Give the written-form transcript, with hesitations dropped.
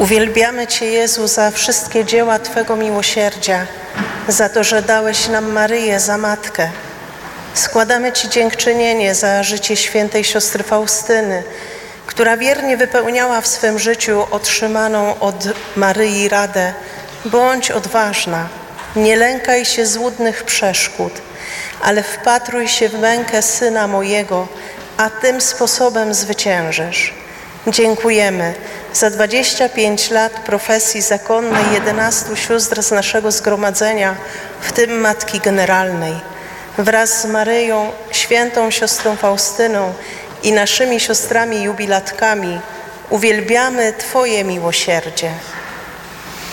Uwielbiamy Cię, Jezu, za wszystkie dzieła Twego miłosierdzia, za to, że dałeś nam Maryję za matkę. Składamy Ci dziękczynienie za życie świętej siostry Faustyny, która wiernie wypełniała w swym życiu otrzymaną od Maryi radę. Bądź odważna, nie lękaj się złudnych przeszkód, ale wpatruj się w mękę Syna mojego, a tym sposobem zwyciężysz. Dziękujemy za 25 lat profesji zakonnej 11 sióstr z naszego zgromadzenia, w tym Matki Generalnej. Wraz z Maryją, świętą siostrą Faustyną i naszymi siostrami jubilatkami uwielbiamy Twoje miłosierdzie.